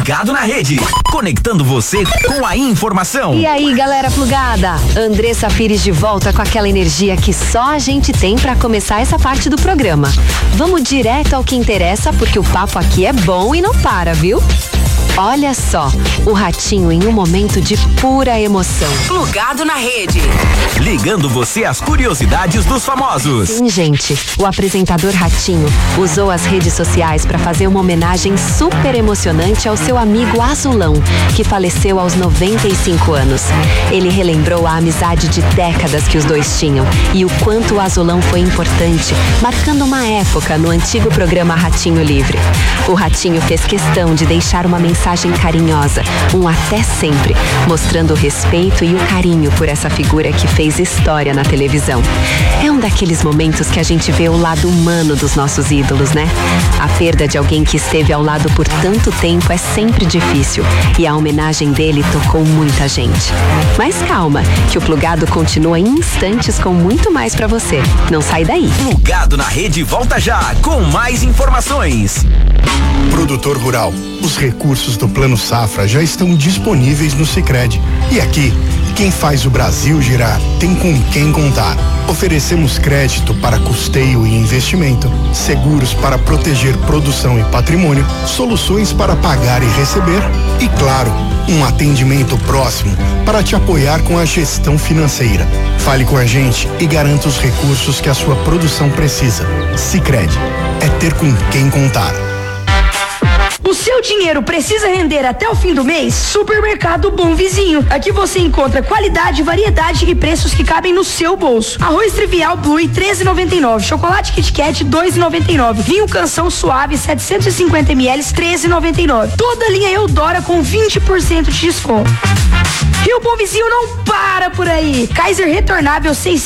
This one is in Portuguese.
Plugado na Rede, conectando você com a informação. E aí, galera plugada? Andressa Pires de volta com aquela energia que só a gente tem pra começar essa parte do programa. Vamos direto ao que interessa, porque o papo aqui é bom e não para, viu? Olha só, o Ratinho em um momento de pura emoção. Plugado na Rede. Ligando você às curiosidades dos famosos. Sim, gente, o apresentador Ratinho usou as redes sociais para fazer uma homenagem super emocionante ao seu amigo Azulão, que faleceu aos 95 anos. Ele relembrou a amizade de décadas que os dois tinham e o quanto o Azulão foi importante, marcando uma época no antigo programa Ratinho Livre. O Ratinho fez questão de deixar uma mensagem carinhosa, um até sempre, mostrando o respeito e o carinho por essa figura que fez história na televisão. É um daqueles momentos que a gente vê o lado humano dos nossos ídolos, né? A perda de alguém que esteve ao lado por tanto tempo é sempre difícil e a homenagem dele tocou muita gente. Mas calma, que o Plugado continua em instantes com muito mais pra você. Não sai daí. Plugado na Rede volta já com mais informações. Produtor rural, os recursos do Plano Safra já estão disponíveis no Sicredi. E aqui, quem faz o Brasil girar tem com quem contar. Oferecemos crédito para custeio e investimento, seguros para proteger produção e patrimônio, soluções para pagar e receber e, claro, um atendimento próximo para te apoiar com a gestão financeira. Fale com a gente e garanta os recursos que a sua produção precisa. Sicredi, é ter com quem contar. O seu dinheiro precisa render até o fim do mês? Supermercado Bom Vizinho. Aqui você encontra qualidade, variedade e preços que cabem no seu bolso. Arroz Trivial Blue, R$13,99. Chocolate Kit Kat, R$2,99. Vinho Canção Suave, 750 ml, R$13,99. Toda linha Eudora com 20% de desconto. E o Bom Vizinho não para por aí. Kaiser Retornável, 600